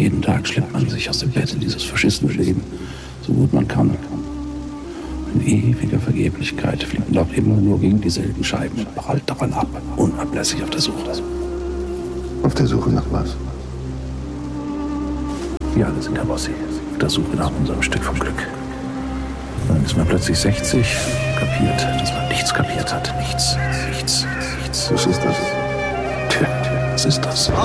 Jeden Tag schleppt man sich aus dem Bett in dieses Faschistenleben, so gut man kann. In ewiger Vergeblichkeit fliegt man auch immer nur gegen dieselben Scheiben und prallt daran ab, unablässig auf der Suche. Auf der Suche nach was? Wir alle sind, Herr Bossi, auf der Suche nach unserem Stück vom Glück. Und dann ist man plötzlich 60, kapiert, dass man nichts kapiert hat. Nichts. Was ist das? Tja, was ist das?